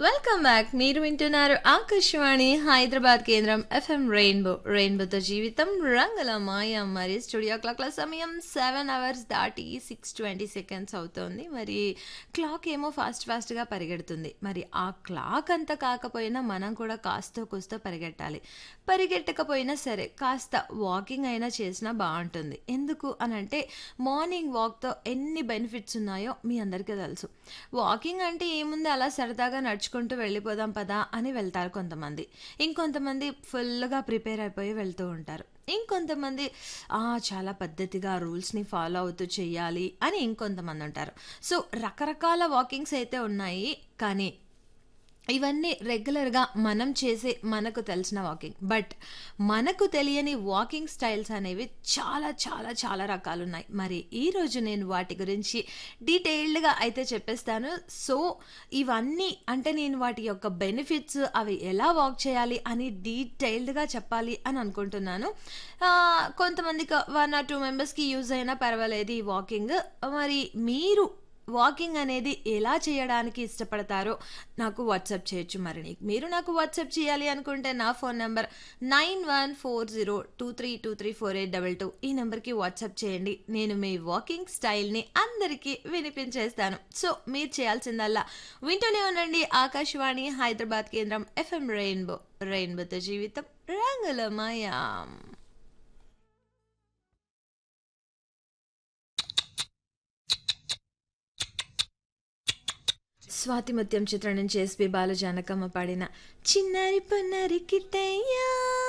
Welcome back. మీరు వింటున్నారు ఆకాశవాణి హైదరాబాద్ కేంద్రం ఎఫ్ఎం రెయిన్బోతో జీవితం రంగుల మాయ. మరి స్టూడియో క్లాక్ల సమయం 7 hours దాటి 6:20 అవుతోంది. మరి క్లాక్ ఏమో ఫాస్ట్గా పరిగెడుతుంది. మరి ఆ క్లాక్ అంతా కాకపోయినా మనం కూడా కాస్తో కూస్తో పరిగెట్టాలి. పరిగెట్టకపోయినా సరే కాస్త వాకింగ్ అయినా చేసినా బాగుంటుంది. ఎందుకు అనంటే మార్నింగ్ వాక్తో ఎన్ని బెనిఫిట్స్ ఉన్నాయో మీ అందరికీ తెలుసు. వాకింగ్ అంటే ఏముంది, అలా సరదాగా నడుచుకుంటూ వెళ్ళిపోదాం పదా అని వెళ్తారు కొంతమంది. ఇంకొంతమంది ఫుల్గా ప్రిపేర్ అయిపోయి వెళ్తూ ఉంటారు. ఇంకొంతమంది చాలా పద్ధతిగా రూల్స్ని ఫాలో అవుతూ చెయ్యాలి అని ఇంకొంతమంది ఉంటారు. సో రకరకాల వాకింగ్స్ అయితే ఉన్నాయి. కానీ ఇవన్నీ రెగ్యులర్గా మనం చేసే మనకు తెలిసిన వాకింగ్. బట్ మనకు తెలియని వాకింగ్ స్టైల్స్ అనేవి చాలా చాలా చాలా రకాలు ఉన్నాయి. మరి ఈరోజు నేను వాటి గురించి డీటెయిల్డ్గా అయితే చెప్పేస్తాను. సో ఇవన్నీ అంటే నేను వాటి యొక్క బెనిఫిట్స్, అవి ఎలా వాక్ చేయాలి అని డీటెయిల్డ్గా చెప్పాలి అని అనుకుంటున్నాను. కొంతమందికి 1 or 2 మెంబర్స్కి యూజ్ అయినా పర్వాలేదు ఈ వాకింగ్. మరి మీరు వాకింగ్ అనేది ఎలా చేయడానికి ఇష్టపడతారో నాకు వాట్సాప్ చేయొచ్చు. మరి మీరు నాకు వాట్సాప్ చేయాలి అనుకుంటే నా ఫోన్ నెంబర్ 914023234822. ఈ నెంబర్కి వాట్సాప్ చేయండి. నేను మీ వాకింగ్ స్టైల్ని అందరికీ వినిపించేస్తాను. సో మీరు చేయాల్సిందల్లా వింటూనే ఉండండి ఆకాశవాణి హైదరాబాద్ కేంద్రం ఎఫ్ఎం రెయిన్బోతో జీవితం రంగులమయ. స్వాతిముత్యం చిత్రం నుంచి ఎస్పి బాలజానకమ్మ పాడిన చిన్నారి పొన్నరి కిట్టయ్యా